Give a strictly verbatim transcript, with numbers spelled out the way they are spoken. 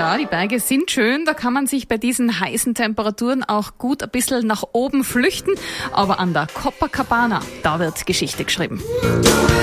Ja, die Berge sind schön, da kann man sich bei diesen heißen Temperaturen auch gut ein bisschen nach oben flüchten. Aber an der Copacabana, da wird Geschichte geschrieben.